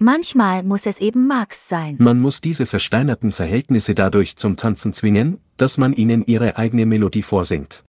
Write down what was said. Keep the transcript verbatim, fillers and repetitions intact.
Manchmal muss es eben Marx sein. Man muss diese versteinerten Verhältnisse dadurch zum Tanzen zwingen, dass man ihnen ihre eigene Melodie vorsingt.